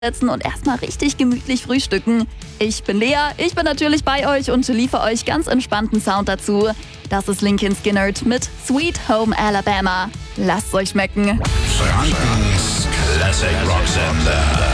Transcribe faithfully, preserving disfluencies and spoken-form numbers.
setzen und erstmal richtig gemütlich frühstücken. Ich bin Lea, ich bin natürlich bei euch und liefere euch ganz entspannten Sound dazu. Das ist Linkin Skynyrd mit Sweet Home Alabama. Lasst's euch schmecken. Frankens Classic Rock Sender.